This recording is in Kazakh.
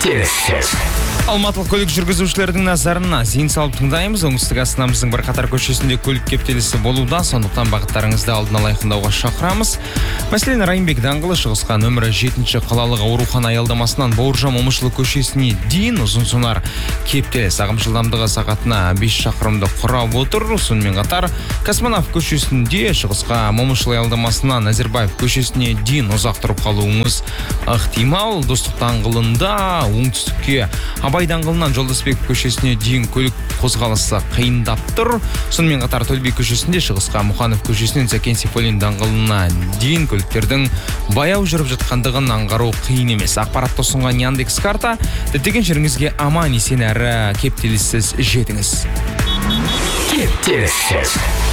кептеліссіз. Алматылық көлік жүргізушілердің назарына зейін салып тыңдаймыз. Оңтүстік астанамыздың бірқатар көшесінде көлік кептелісі болуда, сондықтан бағыттарыңызды алдын ала айқындауға шақырамыз. Мәселен, Райымбек даңғылы шығысқа нөмірі 7 қалалық аурухана аялдамасынан Бауыржан Момышұлы көшесіне дейін ұзын-сонар кептеліс. Ағым жылдамдығы сағатына 5 шақырымды құрап отыр. Сонымен қатар Космонавт көшесінде шығысқа Момышұлы аялдамасынан Назарбаев көшесіне дейін ұзақ тұрып қалуыңыз ықтимал. Достық даңғылында оңтүстікке Абай даңғылынан Жолдасбек көшесіне дейін көлік қозғалысы қиындап тұр. Сонымен қатар Төлбей көшесінде шығысқа Мұханов көшесінен Сәкен Сейфуллин даңғылына дейін көліктердің баяу жүріп жатқандығын аңғару қиын емес. Ақпаратты ұсынған Яндекс карта, діттеген жеріңізге аман есен әрі кептеліссіз жетіңіз. Кептеліссіз.